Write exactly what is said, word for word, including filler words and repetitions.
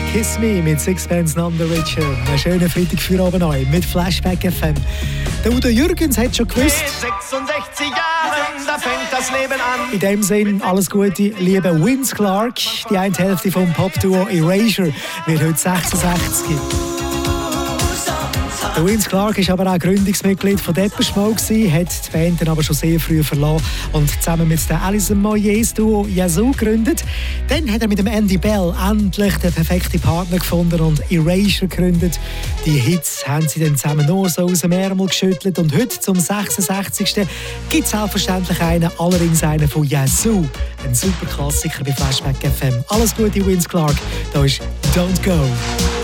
Kiss Me mit Sixpence None the Richer. Einen schönen Freitag für oben neu mit Flashback F M. Der Udo Jürgens hat schon gewusst. Mit sechsundsechzig Jahren, da fängt das Leben an. In dem Sinn, alles Gute, liebe Vince Clarke. Die eine Hälfte vom Pop-Duo Erasure wird heute sechsundsechzig. Der Vince Clarke war aber auch Gründungsmitglied von Depeche Mode, hat die Band dann aber schon sehr früh verlassen und zusammen mit der Alison Moyes Duo Yazoo gegründet. Dann hat er mit dem Andy Bell endlich den perfekten Partner gefunden und Erasure gegründet. Die Hits haben sie dann zusammen nur so aus dem Ärmel geschüttelt und heute zum sechsundsechzigsten gibt es selbstverständlich einen, allerdings einen von Yazoo. Ein super Klassiker bei Flashback F M. Alles Gute, Vince Clarke. Da ist Don't Go.